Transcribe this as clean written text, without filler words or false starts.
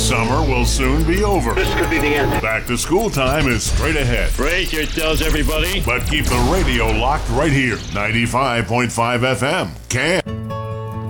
Summer will soon be over. This could be the end. Back to school time is straight ahead. Brace yourselves, everybody. But keep the radio locked right here. 95.5 FM. Can.